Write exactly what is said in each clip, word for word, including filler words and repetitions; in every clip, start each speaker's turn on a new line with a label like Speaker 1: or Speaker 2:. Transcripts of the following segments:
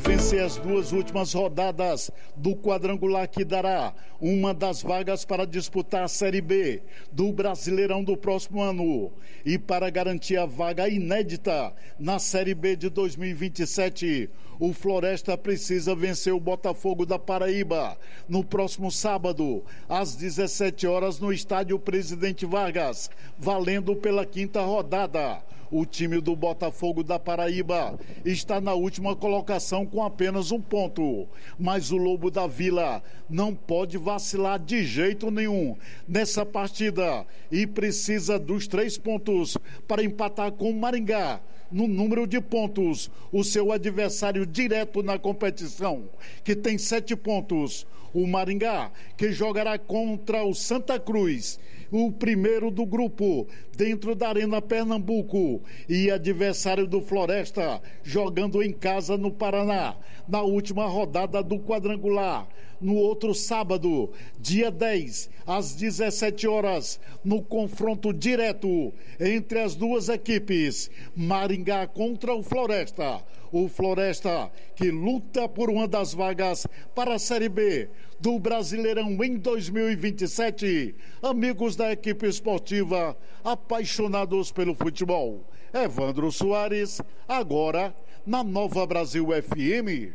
Speaker 1: vencer as duas últimas rodadas do quadrangular que dará uma das vagas para disputar a Série B do Brasileirão do próximo ano e para garantir a vaga inédita na Série B de dois mil e vinte e sete, o Floresta precisa vencer o Botafogo da Paraíba no próximo sábado, às dezessete horas, no estádio Presidente Vargas, valendo pela quinta rodada. O time do Botafogo da Paraíba está na última colocação com apenas um ponto, mas o Lobo da Vila não pode vacilar de jeito nenhum nessa partida e precisa dos três pontos para empatar com o Maringá no número de pontos, o seu adversário direto na competição, que tem sete pontos. O Maringá, que jogará contra o Santa Cruz, o primeiro do grupo, dentro da Arena Pernambuco, e adversário do Floresta, jogando em casa no Paraná, na última rodada do quadrangular. No outro sábado, dia dez, às dezessete horas, no confronto direto entre as duas equipes, Maringá contra o Floresta. O Floresta, que luta por uma das vagas para a Série B do Brasileirão em dois mil e vinte e sete. Amigos da equipe esportiva, apaixonados pelo futebol. Evandro Soares, agora na Nova Brasil F M.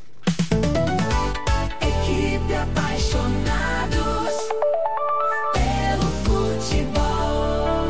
Speaker 2: Equipe apaixonados pelo futebol.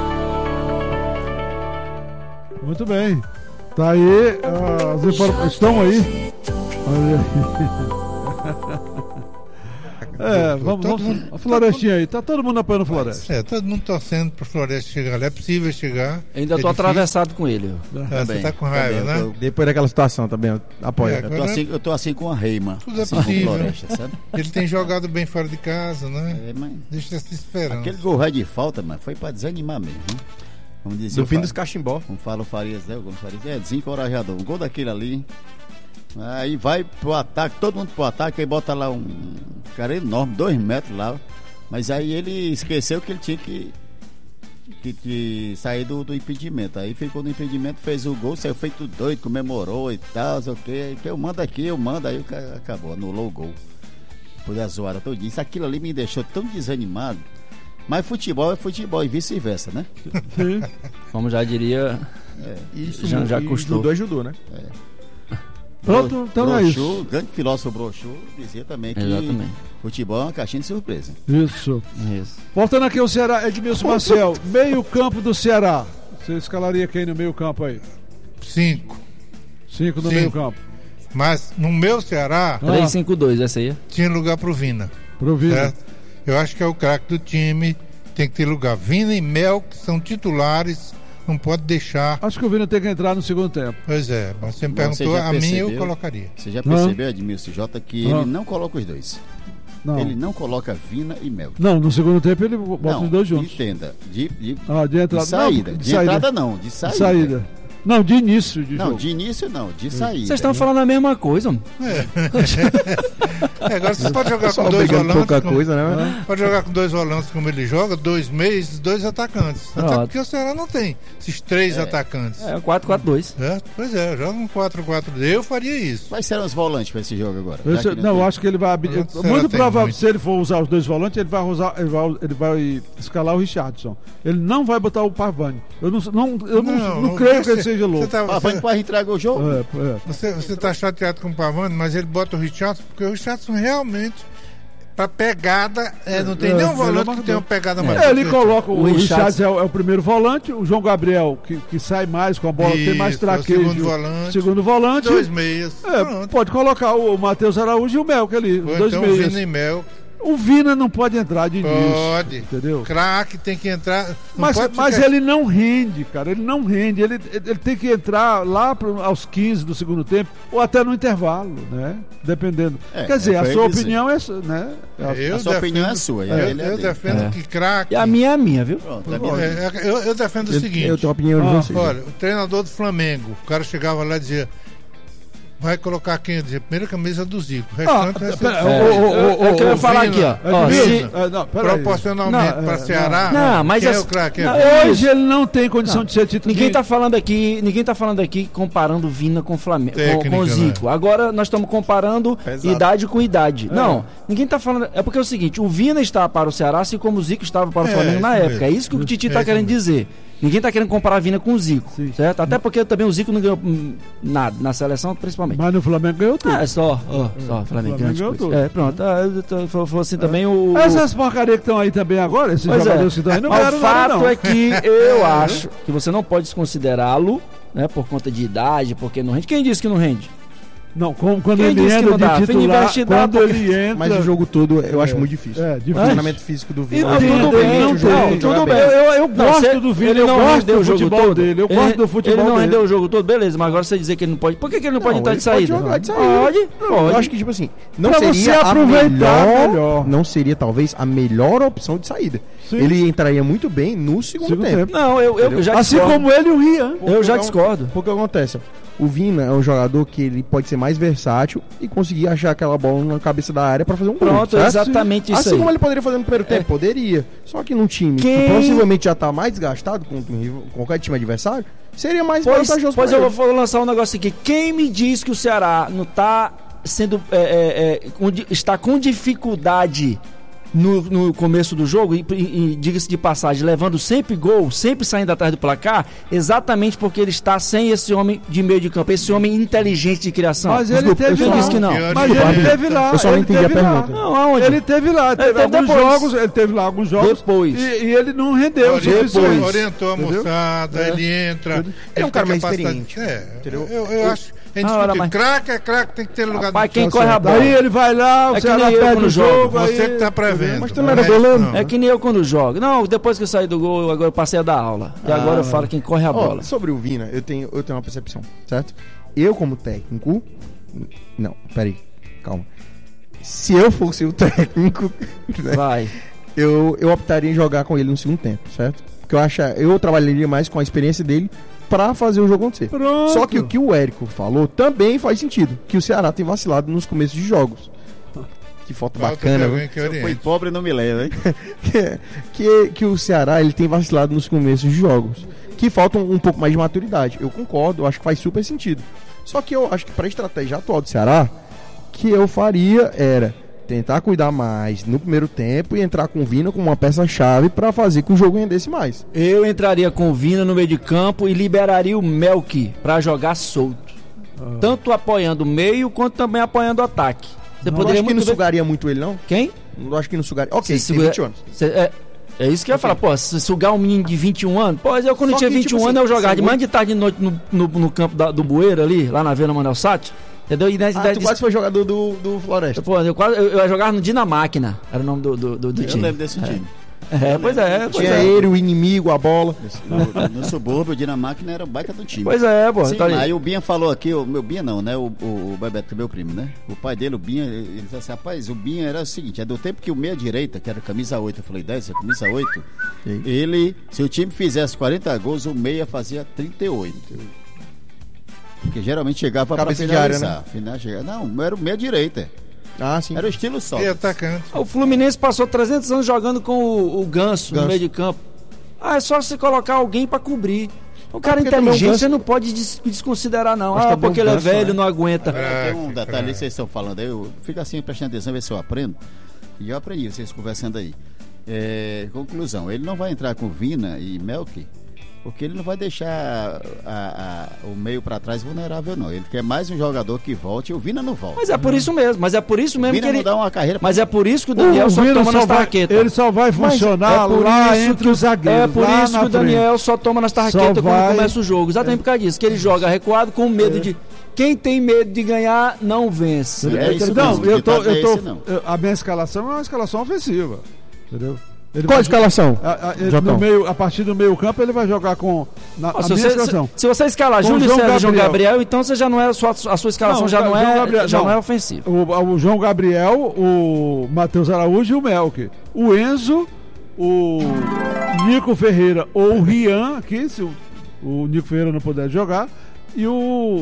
Speaker 3: Muito bem. Tá aí, as informações estão aí. Olha aí. É, vamos, vamos mundo, a Florestinha aí, tá todo mundo apoiando o Floresta.
Speaker 4: É, todo mundo torcendo pro Floresta chegar lá, é possível chegar.
Speaker 5: Ainda
Speaker 4: é
Speaker 5: tô atravessado com ele.
Speaker 4: É, você tá com raiva, né?
Speaker 6: Tô, depois daquela situação também, apoia.
Speaker 5: É, eu, tô assim, eu tô assim com a Reima.
Speaker 4: Tudo é
Speaker 5: assim
Speaker 4: possível.
Speaker 5: Com Floresta, sabe?
Speaker 4: Ele tem jogado bem fora de casa, né?
Speaker 5: É, mas...
Speaker 4: Deixa se esperando.
Speaker 5: Aquele gol vai de falta, mas foi pra desanimar mesmo. Hein? Vamos dizer,
Speaker 6: do fim dos cachimbó.
Speaker 5: Como fala o Farias, né? O Farias é desencorajador. Um gol daquele ali. Aí vai pro ataque, todo mundo pro ataque, aí bota lá um cara enorme, dois metros lá. Mas aí ele esqueceu que ele tinha que, que, que sair do, do impedimento. Aí ficou no impedimento, fez o gol, saiu feito doido, comemorou e tal, sei o que. Que eu mando aqui, eu mando, aí o cara acabou, anulou o gol. Depois da zoada todinha. Isso, aquilo ali me deixou tão desanimado. Mas futebol é futebol e vice-versa, né?
Speaker 3: Sim.
Speaker 5: Como já diria,
Speaker 6: é, isso
Speaker 5: já, já custou.
Speaker 6: Judô é judô, né?
Speaker 5: É.
Speaker 3: Pronto, então é isso.
Speaker 5: O grande filósofo Brochu dizia também que
Speaker 6: Exatamente.
Speaker 5: Futebol é uma caixinha de surpresa.
Speaker 3: Isso.
Speaker 5: Isso.
Speaker 3: Voltando aqui ao Ceará, Edmilson Marcel, meio campo do Ceará. Você escalaria quem no meio campo aí?
Speaker 4: Cinco.
Speaker 3: Cinco no
Speaker 4: Cinco.
Speaker 3: meio campo.
Speaker 4: Mas no meu Ceará...
Speaker 5: três cinco dois, essa aí.
Speaker 4: Tinha lugar pro Vina.
Speaker 3: Pro Vina.
Speaker 4: Certo? Eu acho que é o craque do time, tem que ter lugar. Vina e Mel, que são titulares... Não pode deixar.
Speaker 3: Acho que o Vina tem que entrar no segundo tempo.
Speaker 4: Pois é, mas você me perguntou,
Speaker 5: você
Speaker 4: a
Speaker 5: percebeu,
Speaker 4: mim eu colocaria.
Speaker 5: Você já percebeu, Edmilson Jota, que
Speaker 3: ah.
Speaker 5: ele não coloca os dois.
Speaker 3: Não.
Speaker 5: Ele não coloca Vina e Mel.
Speaker 3: Não, no segundo tempo ele bota
Speaker 5: não,
Speaker 3: os dois juntos.
Speaker 5: Entenda. De, de,
Speaker 3: ah, de entrada.
Speaker 5: De saída.
Speaker 3: Não,
Speaker 5: de,
Speaker 3: de saída.
Speaker 5: entrada não, de saída.
Speaker 3: De saída. Não, de início de
Speaker 5: Não,
Speaker 3: jogo.
Speaker 5: de início não, de saída.
Speaker 6: Vocês estão falando a mesma coisa, mano.
Speaker 4: É. É, agora você pode jogar
Speaker 6: Só
Speaker 4: com dois volantes.
Speaker 6: Pouca
Speaker 4: como,
Speaker 6: coisa, né?
Speaker 4: Pode jogar com dois volantes como ele joga, dois meios, dois atacantes. Até
Speaker 6: Pronto.
Speaker 4: porque o Ceará não tem esses três
Speaker 5: É.
Speaker 4: atacantes.
Speaker 6: É, quatro quatro dois.
Speaker 4: É, pois é, joga um quatro quatro dois. Eu faria isso.
Speaker 5: Quais serão os volantes para esse jogo agora?
Speaker 3: Esse,
Speaker 5: Já que
Speaker 3: não, eu
Speaker 5: tem-
Speaker 3: acho que ele vai abrir.
Speaker 4: Volante
Speaker 3: Muito
Speaker 4: será
Speaker 3: provável,
Speaker 4: tem muito.
Speaker 3: se ele for usar os dois volantes, ele vai usar, ele vai, ele vai escalar o Richardson. Ele não vai botar o Pavani. Eu não, não, eu não, não,
Speaker 4: Não,
Speaker 3: creio que
Speaker 4: você-
Speaker 3: ele seja louco.
Speaker 4: Você tá,
Speaker 5: Ah, vai
Speaker 4: você,
Speaker 5: para entregar o jogo?
Speaker 3: É, é.
Speaker 4: você, você tá chateado com o Pavani, mas ele bota o Richardson, porque o Richardson realmente, pra pegada, é, não tem
Speaker 3: É,
Speaker 4: nenhum
Speaker 3: ele é
Speaker 4: volante que
Speaker 3: marcador.
Speaker 4: tem uma pegada
Speaker 3: É,
Speaker 4: mais.
Speaker 3: ele coloca o,
Speaker 6: O
Speaker 3: Richardson
Speaker 6: Richardson
Speaker 3: é, o- é o primeiro volante, o João Gabriel, que, que sai mais com a bola, tem mais
Speaker 4: Isso, é o
Speaker 3: traquejo.
Speaker 4: segundo volante.
Speaker 3: Segundo volante.
Speaker 4: Dois meias.
Speaker 3: É,
Speaker 4: Pronto.
Speaker 3: pode colocar o Matheus Araújo e o Melk ali, os
Speaker 4: Ou
Speaker 3: dois
Speaker 4: então
Speaker 3: meias.
Speaker 4: Vina e Mel.
Speaker 3: O Vina não pode entrar de início.
Speaker 4: Pode.
Speaker 3: Entendeu?
Speaker 4: Craque tem que entrar. Não
Speaker 3: Mas,
Speaker 4: pode
Speaker 3: mas
Speaker 4: ficar-
Speaker 3: ele não rende, cara. Ele não rende. Ele, ele tem que entrar lá pro, aos quinze do segundo tempo ou até no intervalo, né? Dependendo.
Speaker 5: É,
Speaker 3: Quer dizer,
Speaker 5: é
Speaker 3: a
Speaker 5: pra
Speaker 3: sua
Speaker 5: ele dizer.
Speaker 3: opinião é, essa, né?
Speaker 4: Eu
Speaker 5: A sua
Speaker 4: defendo-
Speaker 5: opinião é sua, e a
Speaker 4: Eu,
Speaker 5: dele é
Speaker 4: eu
Speaker 5: dele.
Speaker 4: defendo
Speaker 6: É.
Speaker 4: que craque.
Speaker 6: E a minha é a minha, viu?
Speaker 5: Pronto, é minha-
Speaker 4: É, é, eu, eu defendo o
Speaker 6: Eu,
Speaker 4: seguinte.
Speaker 6: eu tenho opinião de
Speaker 3: Ah,
Speaker 6: vocês.
Speaker 4: Olha, o treinador do Flamengo, o cara chegava lá e dizia: vai colocar quem? Dizer, primeira camisa do Zico. O
Speaker 3: Ah,
Speaker 4: restante vai ser...
Speaker 3: pera,
Speaker 6: É,
Speaker 3: ô, ô, ô,
Speaker 6: eu- eu queria
Speaker 3: ô,
Speaker 6: falar
Speaker 4: Vina,
Speaker 6: aqui, ó. Ó,
Speaker 3: Vina,
Speaker 6: se-
Speaker 3: é, não, pera aí.
Speaker 4: Proporcionalmente
Speaker 3: Não,
Speaker 4: para
Speaker 3: é,
Speaker 4: Ceará,
Speaker 6: não, mas
Speaker 4: quem é
Speaker 6: as-
Speaker 4: o craque?
Speaker 6: não,
Speaker 4: É
Speaker 3: Hoje ele não tem condição de ser titular.
Speaker 6: Ninguém tá falando aqui, ninguém tá falando aqui comparando Vina com Flamengo, com,
Speaker 4: Técnica,
Speaker 6: com o Zico.
Speaker 4: né?
Speaker 6: Agora nós estamos comparando
Speaker 7: Pesado.
Speaker 6: idade com idade.
Speaker 3: É.
Speaker 6: Não, ninguém tá falando. É porque é o seguinte, o Vina está para o Ceará, assim como o Zico estava para o
Speaker 4: É,
Speaker 6: Flamengo na
Speaker 4: isso
Speaker 6: época.
Speaker 4: mesmo.
Speaker 6: É isso que o Titi
Speaker 4: É
Speaker 6: tá
Speaker 4: isso
Speaker 6: querendo
Speaker 4: mesmo.
Speaker 6: dizer. Ninguém tá querendo comparar a Vina com o Zico,
Speaker 3: Sim.
Speaker 6: certo? Até porque também o Zico não ganhou hum, nada na seleção, principalmente.
Speaker 3: Mas no Flamengo ganhou tudo.
Speaker 6: Ah, é só, ó, só, Flamengo,
Speaker 3: Flamengo
Speaker 6: grande
Speaker 3: ganhou
Speaker 6: coisa.
Speaker 3: tudo.
Speaker 6: É, pronto. Ah, eu tô- foi, foi assim também o.
Speaker 3: Essas porcarias que estão aí também agora, esses
Speaker 6: Pois
Speaker 3: jogadores
Speaker 6: é.
Speaker 3: que estão aí, não
Speaker 6: Mas
Speaker 3: ganharam
Speaker 6: o
Speaker 3: nada,
Speaker 6: fato
Speaker 3: não.
Speaker 6: é que eu acho que você não pode desconsiderá-lo, né, por conta de idade, porque não rende. Quem disse que não rende?
Speaker 3: Não, como, quando
Speaker 6: Quem
Speaker 3: ele
Speaker 6: disse que
Speaker 3: entra
Speaker 6: não dá?
Speaker 3: de
Speaker 6: Fim
Speaker 3: titular,
Speaker 6: investidade,
Speaker 3: quando
Speaker 6: porque-
Speaker 3: ele entra...
Speaker 7: Mas o jogo todo eu acho muito difícil.
Speaker 3: É,
Speaker 7: O
Speaker 3: difícil.
Speaker 7: funcionamento físico do Vina.
Speaker 6: Não,
Speaker 7: hoje
Speaker 6: tudo
Speaker 7: não
Speaker 6: bem,
Speaker 7: permite
Speaker 6: não,
Speaker 7: o jogo
Speaker 6: não,
Speaker 7: todo
Speaker 6: tudo
Speaker 7: jogar
Speaker 6: bem.
Speaker 3: Eu, eu, eu
Speaker 6: Não,
Speaker 3: gosto
Speaker 6: cê-
Speaker 3: do Vina,
Speaker 6: ele
Speaker 3: eu
Speaker 6: não
Speaker 3: gosto
Speaker 6: rendeu
Speaker 3: do
Speaker 6: o jogo
Speaker 3: futebol
Speaker 6: todo.
Speaker 3: dele, eu
Speaker 6: Ele-
Speaker 3: gosto do futebol
Speaker 6: Ele não
Speaker 3: dele.
Speaker 6: rendeu o jogo todo, beleza, mas agora você dizer que ele não pode. Por que, que ele não pode
Speaker 7: Não,
Speaker 6: entrar
Speaker 7: ele
Speaker 6: de saída?
Speaker 7: Pode jogar de saída.
Speaker 6: Pode,
Speaker 7: Eu
Speaker 6: pode.
Speaker 7: acho que, tipo assim, não
Speaker 3: Pra
Speaker 7: seria
Speaker 3: você
Speaker 7: a
Speaker 3: aproveitar
Speaker 7: melhor,
Speaker 3: melhor.
Speaker 7: não seria talvez a melhor opção de saída.
Speaker 3: Sim.
Speaker 7: Ele entraria muito bem no segundo,
Speaker 3: Segundo
Speaker 7: tempo.
Speaker 3: tempo.
Speaker 6: Não, eu, eu já
Speaker 3: Assim
Speaker 6: discordo.
Speaker 3: como ele e o Rian.
Speaker 6: Eu já
Speaker 7: Porque-
Speaker 6: discordo.
Speaker 7: Porque acontece, o Vina é um jogador que ele pode ser mais versátil e conseguir achar aquela bola na cabeça da área pra fazer um gol.
Speaker 6: Pronto,
Speaker 7: certo?
Speaker 6: exatamente isso
Speaker 7: Assim
Speaker 6: aí.
Speaker 7: como ele poderia fazer no primeiro tempo, poderia. Só que num time
Speaker 6: Quem-
Speaker 7: que possivelmente já tá mais desgastado com qualquer time adversário, seria mais
Speaker 6: Pois,
Speaker 7: vantajoso
Speaker 6: pois
Speaker 7: pra
Speaker 6: eu
Speaker 7: ele.
Speaker 6: vou lançar um negócio aqui. Quem me diz que o Ceará não tá sendo. é, é, é, com di- está com dificuldade no, no começo do jogo, e, e- e diga-se de passagem, levando sempre gol, sempre saindo atrás do placar, exatamente porque ele está sem esse homem de meio de campo, esse homem inteligente de criação.
Speaker 3: Mas ele
Speaker 7: Desculpa,
Speaker 3: teve
Speaker 7: eu
Speaker 3: lá.
Speaker 7: só
Speaker 6: disse que não.
Speaker 3: Mas
Speaker 4: Desculpa,
Speaker 3: ele
Speaker 4: Arthur.
Speaker 3: teve lá.
Speaker 7: Eu só não
Speaker 3: ele
Speaker 7: entendi a
Speaker 3: teve lá.
Speaker 7: pergunta.
Speaker 6: Não, aonde?
Speaker 3: Ele teve lá, teve
Speaker 6: teve
Speaker 3: alguns
Speaker 6: depois.
Speaker 3: jogos, ele teve lá alguns jogos.
Speaker 6: Depois.
Speaker 3: E, e ele não rendeu o
Speaker 4: Orientou,
Speaker 3: suficiente.
Speaker 4: orientou a
Speaker 3: Entendeu?
Speaker 4: moçada,
Speaker 3: É.
Speaker 4: ele entra.
Speaker 7: Ele é um
Speaker 4: tem
Speaker 7: cara mais
Speaker 4: capacidade-
Speaker 7: experiente,
Speaker 4: É,
Speaker 7: entendeu?
Speaker 4: eu, eu acho. É
Speaker 6: Ah, ora,
Speaker 4: indiscutível.
Speaker 6: mas-
Speaker 4: Craque é craque, tem que ter lugar
Speaker 6: Rapaz,
Speaker 4: do
Speaker 6: quem
Speaker 4: time.
Speaker 6: corre a bola.
Speaker 3: Daí ele vai lá, o
Speaker 6: É que
Speaker 3: Ceará
Speaker 6: nem eu
Speaker 3: perde
Speaker 6: quando
Speaker 3: o
Speaker 6: jogo.
Speaker 3: jogo.
Speaker 4: Você
Speaker 3: aí-
Speaker 4: que tá prevendo.
Speaker 7: Mas tu não era
Speaker 4: o resto
Speaker 7: goleiro?
Speaker 4: não.
Speaker 6: É que nem eu quando jogo. Não, depois que eu saí do gol, agora eu passei a dar aula. E agora eu falo quem corre a
Speaker 7: Ó,
Speaker 6: bola.
Speaker 7: sobre o Vina, eu tenho, eu tenho uma percepção, certo? Eu, como técnico. Não, peraí, calma. Se eu fosse o técnico, né,
Speaker 6: Vai.
Speaker 7: eu, eu optaria em jogar com ele no segundo tempo, certo? Porque eu acho, eu trabalharia mais com a experiência dele pra fazer o jogo acontecer.
Speaker 3: Pronto.
Speaker 7: Só que o que o Érico falou também faz sentido, que o Ceará tem vacilado nos começos de jogos. Que foto
Speaker 4: Falta
Speaker 7: bacana,
Speaker 4: de
Speaker 7: viu?
Speaker 4: alguém que
Speaker 5: Foi
Speaker 4: oriente.
Speaker 5: pobre não me leva, hein?
Speaker 7: que, que, que o Ceará ele tem vacilado nos começos de jogos. Que faltam um pouco mais de maturidade. Eu concordo, eu acho que faz super sentido. Só que eu acho que para a estratégia atual do Ceará, que eu faria era tentar cuidar mais no primeiro tempo e entrar com o Vina como uma peça-chave para fazer que o jogo rendesse mais.
Speaker 6: Eu entraria com o Vina no meio de campo e liberaria o Melk pra jogar solto. Tanto apoiando o meio quanto também apoiando o ataque. Você
Speaker 7: Não
Speaker 6: poderia
Speaker 7: acho que
Speaker 6: muito
Speaker 7: não
Speaker 6: ver...
Speaker 7: sugaria muito ele, não?
Speaker 6: Quem?
Speaker 7: Não acho que não sugaria. Ok,
Speaker 6: Você
Speaker 7: tem
Speaker 6: segura-
Speaker 7: vinte anos.
Speaker 6: Cê- é, é isso que eu ia falar, pô, se sugar um menino de vinte e um anos, pô, eu quando
Speaker 7: Só
Speaker 6: tinha
Speaker 7: que,
Speaker 6: vinte e um
Speaker 7: tipo
Speaker 6: anos
Speaker 7: assim,
Speaker 6: eu jogava de
Speaker 7: são
Speaker 6: manhã de tarde de noite no, no, no campo da- do Bueiro ali, lá na Vila Manuel Sátio, entendeu? E nessa
Speaker 7: Ah,
Speaker 6: idade
Speaker 7: tu
Speaker 6: de-
Speaker 7: quase foi jogador do, do Floresta.
Speaker 6: pô, eu, quase, eu, eu jogava no Dinamáquina, era o nome do, do, do, do
Speaker 5: Eu
Speaker 6: time.
Speaker 5: lembro desse time.
Speaker 6: É, pois é, pois
Speaker 7: Tinha
Speaker 6: é.
Speaker 7: ele, o inimigo, a bola.
Speaker 5: No, no subúrbio, o Dinamarca era um baita do time.
Speaker 6: Pois é, pô.
Speaker 5: Sim,
Speaker 6: tá ali.
Speaker 5: aí o Binha falou aqui, o meu Binha não, né? O, o, o Bebeto, que é meu primo, né? O pai dele, o Binha, ele disse assim, rapaz, o Binha era o seguinte, é do tempo que o meia-direita, que era camisa oito, eu falei dez, é camisa oito,
Speaker 7: Sim.
Speaker 5: ele, se o time fizesse quarenta gols, o meia fazia trinta e oito. Porque geralmente chegava pra
Speaker 7: Cabeça de área,
Speaker 5: finalizar. Final, chegava, não, era o meia-direita.
Speaker 7: Ah, sim.
Speaker 5: Era o estilo só.
Speaker 4: E atacante.
Speaker 6: O Fluminense passou trezentos anos jogando com o, o Ganso, no
Speaker 7: Ganso.
Speaker 6: meio de campo. Ah, é só você colocar alguém pra cobrir. O cara
Speaker 7: porque também o
Speaker 6: inteligente
Speaker 7: Ganso-
Speaker 6: você não pode des- desconsiderar, não.
Speaker 7: Mas
Speaker 6: Ah,
Speaker 7: também
Speaker 6: porque
Speaker 7: o
Speaker 6: ele é
Speaker 7: Ganso,
Speaker 6: velho,
Speaker 7: né?
Speaker 6: não aguenta.
Speaker 5: Agora, tem um
Speaker 4: que
Speaker 5: detalhe
Speaker 4: craque.
Speaker 5: que vocês estão falando aí, eu fico assim prestando atenção, ver se eu aprendo. E eu aprendi, vocês conversando aí. É, conclusão, ele não vai entrar com Vina e Melk, porque ele não vai deixar a- a- o meio pra trás vulnerável, não. Ele quer mais um jogador que volte, e o Vina não volta.
Speaker 6: Mas é por isso mesmo, mas é por isso
Speaker 5: O
Speaker 6: mesmo
Speaker 5: Vina
Speaker 6: que
Speaker 5: não
Speaker 6: ele...
Speaker 5: dá uma carreira.
Speaker 6: Mas é por isso que o Daniel
Speaker 3: O
Speaker 6: só
Speaker 3: Vina
Speaker 6: toma
Speaker 3: só
Speaker 6: nas
Speaker 3: vai-
Speaker 6: tarraquetas.
Speaker 3: ele só vai funcionar
Speaker 6: É por
Speaker 3: lá
Speaker 6: isso
Speaker 3: entre
Speaker 6: que-
Speaker 3: os zagueiros.
Speaker 6: É por
Speaker 3: lá
Speaker 6: isso
Speaker 3: na
Speaker 6: que o Daniel
Speaker 3: frente.
Speaker 6: só toma nas
Speaker 3: Só
Speaker 6: tarraquetas quando
Speaker 3: vai-
Speaker 6: começa o jogo. Exatamente por causa disso, que ele joga recuado com medo de... Quem tem medo de ganhar, não vence.
Speaker 5: É isso
Speaker 3: Não,
Speaker 5: mesmo,
Speaker 3: eu
Speaker 5: o
Speaker 3: tô,
Speaker 5: ditado é
Speaker 3: eu tô,
Speaker 5: esse, não.
Speaker 3: eu- a minha escalação é uma escalação ofensiva, entendeu? Ele
Speaker 7: Qual a
Speaker 3: vai-
Speaker 7: escalação?
Speaker 3: a, a, ele-
Speaker 7: Jotão?
Speaker 3: no meio, a partir do meio campo ele vai jogar com na,
Speaker 6: Ó,
Speaker 3: a
Speaker 6: se,
Speaker 3: minha
Speaker 6: você,
Speaker 3: escalação.
Speaker 6: se, se você escalar
Speaker 3: Com
Speaker 6: Júlio
Speaker 3: João
Speaker 6: César e João
Speaker 3: Gabriel.
Speaker 6: Gabriel, então você já não é, a sua, a sua escalação
Speaker 3: Não,
Speaker 6: já não
Speaker 3: João
Speaker 6: é,
Speaker 3: Gabriel-
Speaker 6: já não.
Speaker 3: não.
Speaker 6: é ofensiva.
Speaker 3: O, o João Gabriel, o Matheus Araújo e o Melk. O Enzo, o Nico Ferreira ou o Rian, aqui, se o, o Nico Ferreira não puder jogar, e o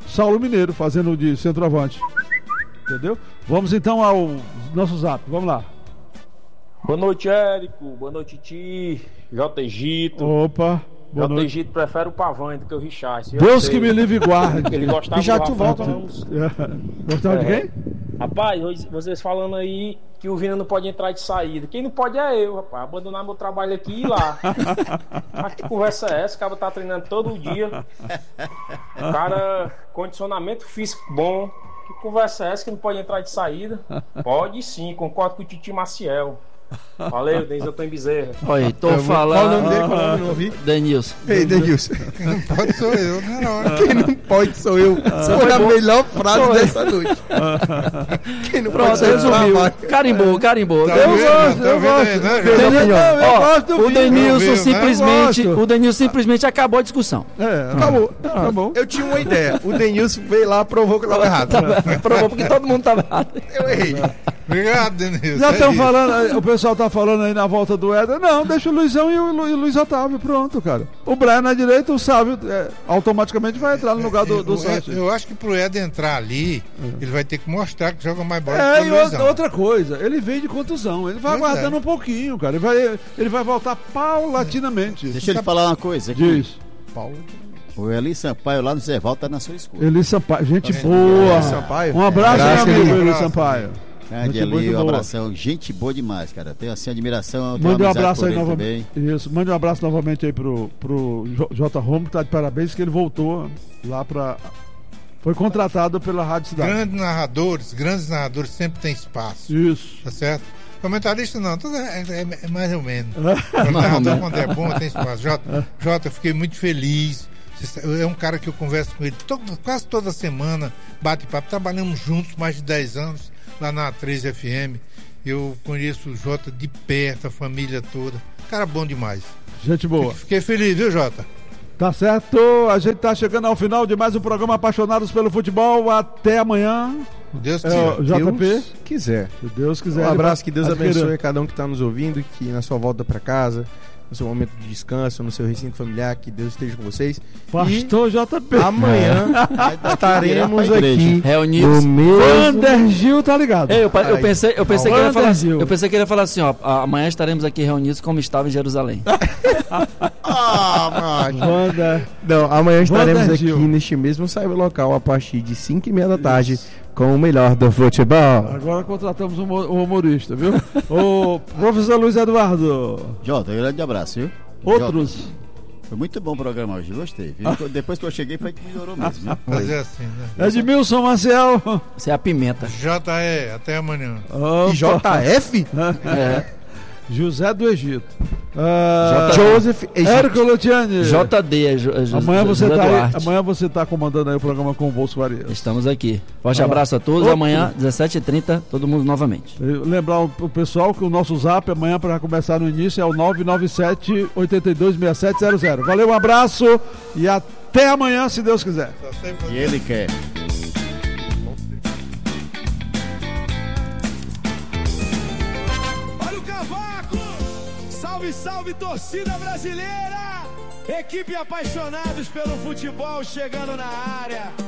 Speaker 3: Saulo Mineiro, fazendo de centroavante. Entendeu? Vamos então ao nosso zap, vamos lá.
Speaker 8: Boa noite, Érico. Boa noite, Ti. J. Egito.
Speaker 3: Opa, boa
Speaker 8: J.
Speaker 3: noite.
Speaker 8: Egito prefere o Pavão do que o Richard.
Speaker 3: Deus que me livre e guarde.
Speaker 8: Ele gostava
Speaker 7: Já
Speaker 8: do
Speaker 7: tu
Speaker 8: Rafael
Speaker 7: volta.
Speaker 8: Ramos.
Speaker 3: Gostava de
Speaker 8: É.
Speaker 3: quem?
Speaker 8: Rapaz, hoje vocês falando aí que o Vina não pode entrar de saída. Quem não pode é eu, rapaz. Abandonar meu trabalho aqui e ir lá. Mas que conversa é essa? O cara tá treinando todo dia. O cara, condicionamento físico bom. Que conversa é essa que não pode entrar de saída? Pode sim, concordo com o Titi Maciel. Valeu, Denilson Bezerra.
Speaker 6: Olha, tô
Speaker 7: Eu vou- Qual o nome
Speaker 6: falando.
Speaker 7: dele? Qual o nome? Não ouvi.
Speaker 6: Denilson.
Speaker 7: Ei, Denilson.
Speaker 4: Quem não pode sou eu, né? Não.
Speaker 7: Quem não pode sou eu. Foi a melhor frase dessa noite. Quem não
Speaker 6: Pronto,
Speaker 7: pode sou eu.
Speaker 6: resumiu.
Speaker 7: Trabalho.
Speaker 6: Carimbou, carimbou.
Speaker 4: Tá
Speaker 6: Eu
Speaker 4: vendo?
Speaker 6: gosto,
Speaker 4: Tá
Speaker 6: eu
Speaker 4: vendo aí,
Speaker 6: gosto.
Speaker 4: né,
Speaker 6: Denilson-
Speaker 3: Denilson? Eu
Speaker 6: Ó,
Speaker 3: gosto do
Speaker 6: o
Speaker 3: Vina.
Speaker 6: Denilson
Speaker 4: Eu vi, né?
Speaker 6: simplesmente,
Speaker 3: Eu gosto.
Speaker 6: o Denilson simplesmente acabou a discussão.
Speaker 3: É, acabou. Acabou.
Speaker 7: Eu tinha uma ideia. O Denilson veio lá, provou que eu tava errado.
Speaker 6: Provou porque todo mundo tava errado.
Speaker 7: Eu errei.
Speaker 4: Obrigado, Denilson.
Speaker 3: Já
Speaker 4: É
Speaker 3: estão
Speaker 4: isso.
Speaker 3: falando, o pessoal tá falando aí na volta do Éder. Não, deixa o Luizão e o, Lu- e o Luiz Otávio, pronto, cara. O Brian na direita, o Sávio é, automaticamente vai entrar no lugar do, do
Speaker 4: Eu-
Speaker 3: Sanches.
Speaker 4: Eu acho que pro Ed entrar ali, ele vai ter que mostrar que joga mais bola
Speaker 3: É,
Speaker 4: que
Speaker 3: e
Speaker 4: o Luizão.
Speaker 3: outra, outra coisa, ele vem de contusão, ele vai
Speaker 4: Pois é.
Speaker 3: aguardando um pouquinho, cara. Ele vai, ele vai voltar paulatinamente.
Speaker 5: Deixa ele falar uma coisa aqui.
Speaker 3: Diz.
Speaker 5: O Eli Sampaio lá no Zé Val tá na sua escuta.
Speaker 3: Eli Sampaio, gente
Speaker 4: Eli
Speaker 3: boa.
Speaker 7: Sampaio.
Speaker 3: Um abraço,
Speaker 7: Abraço,
Speaker 3: meu amigo
Speaker 7: Eli.
Speaker 3: Eli
Speaker 4: Abraço.
Speaker 3: Sampaio.
Speaker 5: Grande
Speaker 3: Gente
Speaker 5: Eli, um
Speaker 3: boa.
Speaker 5: abração. Gente boa demais, cara. Tenho assim admiração. tenho
Speaker 3: Mande um
Speaker 5: amizade
Speaker 3: abraço
Speaker 5: por
Speaker 3: aí
Speaker 5: ele
Speaker 3: novamente. Isso, mande um abraço novamente aí pro, pro J- J. Romo, que tá de parabéns, que ele voltou lá pra. Foi contratado pela Rádio Cidade.
Speaker 4: Grandes narradores, grandes narradores sempre tem espaço.
Speaker 3: Isso.
Speaker 4: Tá certo? Comentarista não, tudo é, é- é mais ou menos. O
Speaker 6: Mais ou
Speaker 4: narrador,
Speaker 6: menos.
Speaker 4: quando é bom, tem espaço. Jota, Jota, eu fiquei muito feliz. Você sa- É um cara que eu converso com ele todo- quase toda semana, bate papo. Trabalhamos juntos mais de dez anos lá na três F M. Eu conheço o Jota de perto, a família toda. Cara bom demais.
Speaker 3: Gente boa.
Speaker 4: Fiquei feliz, viu, Jota?
Speaker 3: Tá certo, a gente tá chegando ao final de mais um programa Apaixonados pelo Futebol. Até amanhã.
Speaker 4: Deus
Speaker 3: É,
Speaker 4: quiser.
Speaker 3: o J P,
Speaker 7: Deus quiser.
Speaker 3: se Deus quiser.
Speaker 7: Um
Speaker 3: ele
Speaker 7: abraço,
Speaker 3: vai
Speaker 7: que Deus
Speaker 3: adquirir.
Speaker 7: abençoe a cada um que está nos ouvindo, que na sua volta para casa, no seu momento de descanso, no seu recinto familiar, que Deus esteja com vocês.
Speaker 3: Pastor J P.
Speaker 7: E amanhã estaremos
Speaker 5: direto pra igreja.
Speaker 7: aqui
Speaker 6: Reunidos.
Speaker 7: no mesmo...
Speaker 3: Vander Gil, tá ligado?
Speaker 6: Ei, eu, pa- eu
Speaker 7: Ai,
Speaker 6: pensei, eu pensei que ele ia falar assim,
Speaker 3: Brasil.
Speaker 6: eu pensei que ele ia falar assim, ó, a- amanhã estaremos aqui reunidos como estava em Jerusalém.
Speaker 7: Ah, macho.
Speaker 3: Vander.
Speaker 7: Não, amanhã estaremos
Speaker 3: Vander
Speaker 7: aqui
Speaker 3: Gil.
Speaker 7: neste mesmo cyberlocal a partir de cinco e meia da tarde com o melhor do futebol.
Speaker 3: Agora contratamos um humo- um humorista, viu? O professor Luiz Eduardo.
Speaker 5: Jota, um grande abraço, viu?
Speaker 3: Outros.
Speaker 5: Jota, foi muito bom o programa hoje, gostei. Viu? Depois que eu cheguei foi que melhorou mesmo. Viu?
Speaker 4: Fazer assim, né?
Speaker 3: Edmilson Maciel.
Speaker 6: Você é a pimenta.
Speaker 4: J E, até amanhã.
Speaker 3: Opa.
Speaker 7: E J F?
Speaker 6: É.
Speaker 3: José do Egito. Ah,
Speaker 7: Joseph Egito.
Speaker 3: Érico Lutiani.
Speaker 6: J D é Jo- é Jo-
Speaker 3: Amanhã você,
Speaker 6: José
Speaker 3: tá aí,
Speaker 6: Duarte.
Speaker 3: amanhã você tá comandando aí o programa com o Bolso Varia.
Speaker 6: Estamos aqui. Forte
Speaker 3: Vai lá.
Speaker 6: abraço a todos.
Speaker 3: Outro.
Speaker 6: Amanhã, dezessete e trinta, todo mundo novamente.
Speaker 3: Lembrar o o pessoal que o nosso zap amanhã para começar no início é o nove nove sete, oito dois, seis sete zero zero. Valeu, um abraço e até amanhã, se Deus quiser.
Speaker 4: Só sei fazer.
Speaker 5: E ele quer.
Speaker 9: Olha o cavaco! Salve, salve, torcida brasileira! Equipe apaixonados pelo futebol chegando na área.